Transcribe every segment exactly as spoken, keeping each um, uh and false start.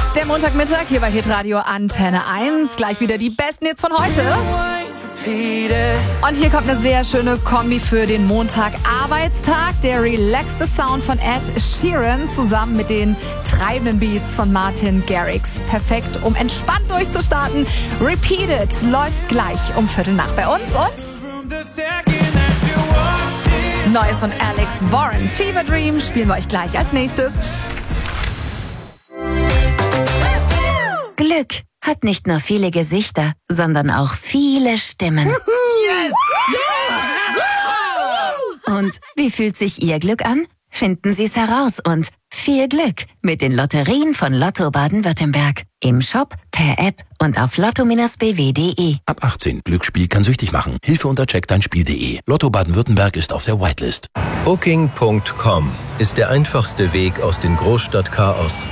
Der Montagmittag hier bei Hitradio Antenne eins. Gleich wieder die besten Hits von heute. Und hier kommt eine sehr schöne Kombi für den Montag-Arbeitstag. Der relaxte Sound von Ed Sheeran zusammen mit den treibenden Beats von Martin Garrix. Perfekt, um entspannt durchzustarten. Repeated läuft gleich um Viertel nach bei uns. Und Neues von Alex Warren. Fever Dream spielen wir euch gleich als nächstes. Glück hat nicht nur viele Gesichter, sondern auch viele Stimmen. Yes! Yeah! Und wie fühlt sich Ihr Glück an? Finden Sie es heraus und viel Glück mit den Lotterien von Lotto Baden-Württemberg. Im Shop, per App und auf lotto Bindestrich b w punkt d e. Ab achtzehn. Glücksspiel kann süchtig machen. Hilfe unter check dein spiel punkt d e. Lotto Baden-Württemberg ist auf der Whitelist. Booking Punkt com ist der einfachste Weg aus dem Großstadtchaos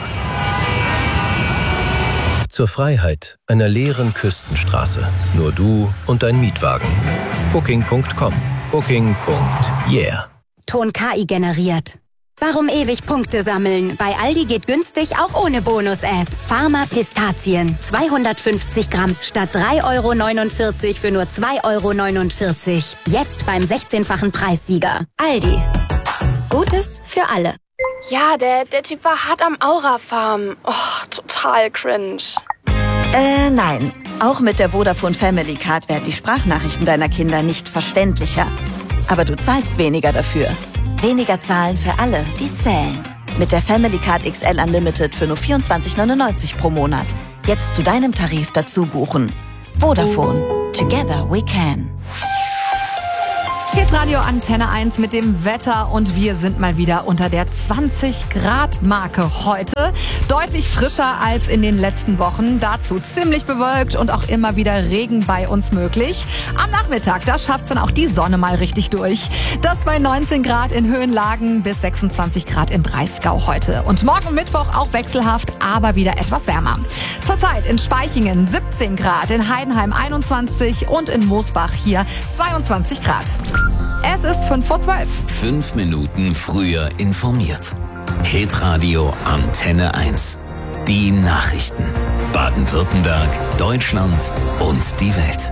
zur Freiheit einer leeren Küstenstraße. Nur du und dein Mietwagen. Booking Punkt com. Booking. Yeah. Ton K I generiert. Warum ewig Punkte sammeln? Bei Aldi geht günstig auch ohne Bonus-App. Pharma Pistazien. zweihundertfünfzig Gramm statt drei Euro neunundvierzig für nur zwei Euro neunundvierzig. Jetzt beim sechzehnfachen Preissieger. Aldi. Gutes für alle. Ja, der, der Typ war hart am Aura-Farm. Oh, total cringe. Äh, nein. Auch mit der Vodafone Family Card werden die Sprachnachrichten deiner Kinder nicht verständlicher. Aber du zahlst weniger dafür. Weniger zahlen für alle, die zählen. Mit der Family Card X L Unlimited für nur vierundzwanzig neunundneunzig pro Monat. Jetzt zu deinem Tarif dazu buchen. Vodafone. Together we can. Hitradio Antenne eins mit dem Wetter und wir sind mal wieder unter der zwanzig Grad Marke heute. Deutlich frischer als in den letzten Wochen. Dazu ziemlich bewölkt und auch immer wieder Regen bei uns möglich. Am Nachmittag, da schafft's dann auch die Sonne mal richtig durch. Das bei neunzehn Grad in Höhenlagen bis sechsundzwanzig Grad im Breisgau heute. Und morgen Mittwoch auch wechselhaft, aber wieder etwas wärmer. Zurzeit in Spaichingen siebzehn Grad, in Heidenheim einundzwanzig und in Moosbach hier zweiundzwanzig Grad. Es ist fünf vor zwölf. Fünf Minuten früher informiert. Hitradio Antenne eins. Die Nachrichten. Baden-Württemberg, Deutschland und die Welt.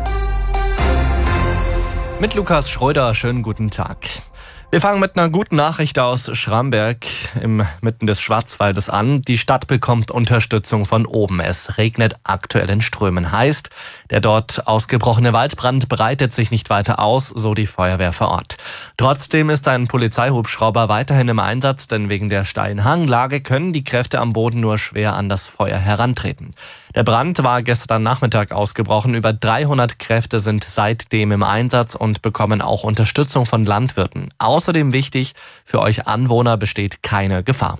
Mit Lukas Schröder, schönen guten Tag. Wir fangen mit einer guten Nachricht aus Schramberg im Mitten des Schwarzwaldes an. Die Stadt bekommt Unterstützung von oben. Es regnet aktuell in Strömen. Heißt, der dort ausgebrochene Waldbrand breitet sich nicht weiter aus, so die Feuerwehr vor Ort. Trotzdem ist ein Polizeihubschrauber weiterhin im Einsatz, denn wegen der steilen Hanglage können die Kräfte am Boden nur schwer an das Feuer herantreten. Der Brand war gestern Nachmittag ausgebrochen. Über dreihundert Kräfte sind seitdem im Einsatz und bekommen auch Unterstützung von Landwirten. Außerdem wichtig, für euch Anwohner besteht keine Gefahr.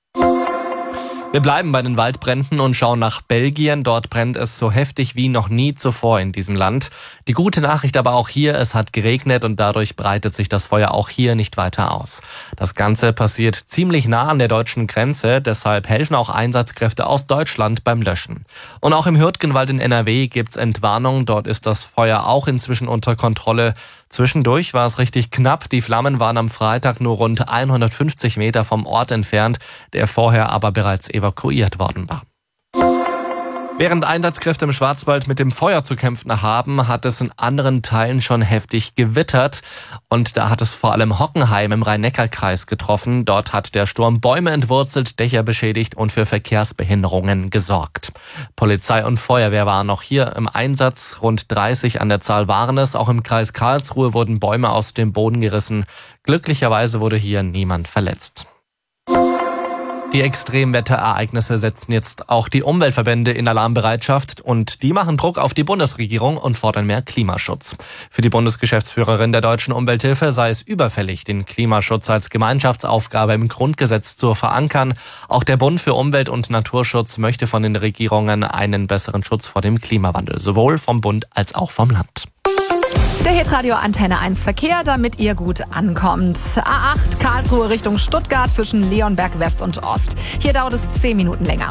Wir bleiben bei den Waldbränden und schauen nach Belgien. Dort brennt es so heftig wie noch nie zuvor in diesem Land. Die gute Nachricht aber auch hier, es hat geregnet und dadurch breitet sich das Feuer auch hier nicht weiter aus. Das Ganze passiert ziemlich nah an der deutschen Grenze, deshalb helfen auch Einsatzkräfte aus Deutschland beim Löschen. Und auch im Hürtgenwald in N R W gibt's Entwarnung, dort ist das Feuer auch inzwischen unter Kontrolle. Zwischendurch war es richtig knapp. Die Flammen waren am Freitag nur rund hundertfünfzig Meter vom Ort entfernt, der vorher aber bereits evakuiert worden war. Während Einsatzkräfte im Schwarzwald mit dem Feuer zu kämpfen haben, hat es in anderen Teilen schon heftig gewittert. Und da hat es vor allem Hockenheim im Rhein-Neckar-Kreis getroffen. Dort hat der Sturm Bäume entwurzelt, Dächer beschädigt und für Verkehrsbehinderungen gesorgt. Polizei und Feuerwehr waren noch hier im Einsatz. Rund dreißig an der Zahl waren es. Auch im Kreis Karlsruhe wurden Bäume aus dem Boden gerissen. Glücklicherweise wurde hier niemand verletzt. Die Extremwetterereignisse setzen jetzt auch die Umweltverbände in Alarmbereitschaft und die machen Druck auf die Bundesregierung und fordern mehr Klimaschutz. Für die Bundesgeschäftsführerin der Deutschen Umwelthilfe sei es überfällig, den Klimaschutz als Gemeinschaftsaufgabe im Grundgesetz zu verankern. Auch der Bund für Umwelt- und Naturschutz möchte von den Regierungen einen besseren Schutz vor dem Klimawandel, sowohl vom Bund als auch vom Land. Der Hitradio Antenne eins Verkehr, damit ihr gut ankommt. A acht Karlsruhe Richtung Stuttgart zwischen Leonberg West und Ost. Hier dauert es zehn Minuten länger. Die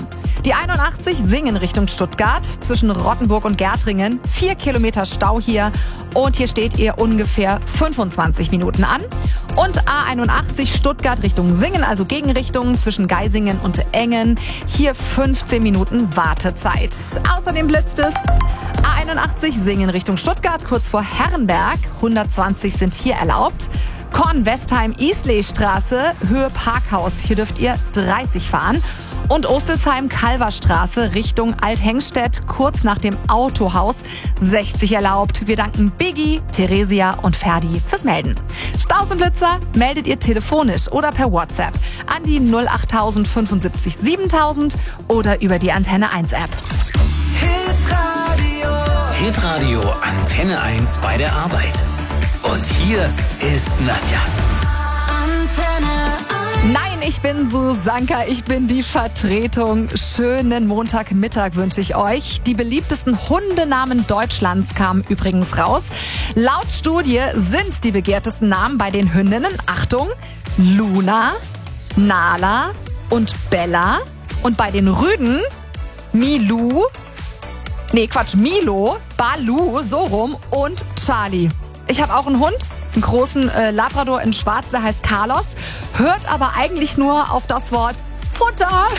Die einundachtzig Singen Richtung Stuttgart zwischen Rottenburg und Gärtringen. Vier Kilometer Stau hier und hier steht ihr ungefähr fünfundzwanzig Minuten an. Und A einundachtzig Stuttgart Richtung Singen, also Gegenrichtung zwischen Geisingen und Engen. Hier fünfzehn Minuten Wartezeit. Außerdem blitzt es. A einundachtzig Singen Richtung Stuttgart, kurz vor Herrenberg. hundertzwanzig sind hier erlaubt. Kornwestheim-Isley-Straße, Höhe Parkhaus. Hier dürft ihr dreißig fahren. Und Ostelsheim-Kalverstraße Richtung Althengstedt, kurz nach dem Autohaus, sechzig erlaubt. Wir danken Biggie, Theresia und Ferdi fürs Melden. Staus und Blitzer meldet ihr telefonisch oder per WhatsApp an die null acht null fünf sieben siebentausend oder über die Antenne eins App. Hitradio. Hitradio Antenne eins bei der Arbeit. Und hier ist Nadja. Antenne eins. Nein, ich bin Susanka, ich bin die Vertretung. Schönen Montagmittag wünsche ich euch. Die beliebtesten Hundenamen Deutschlands kamen übrigens raus. Laut Studie sind die begehrtesten Namen bei den Hündinnen, Achtung, Luna, Nala und Bella. Und bei den Rüden Milou, nee Quatsch, Milo, Balu, so rum und Charlie. Ich habe auch einen Hund, einen großen äh, Labrador in Schwarz, der heißt Carlos, hört aber eigentlich nur auf das Wort Futter.